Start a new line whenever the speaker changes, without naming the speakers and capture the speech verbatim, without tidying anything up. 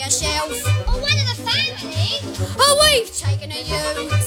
yourself.
Or one of the family.
Oh, we've taken a you.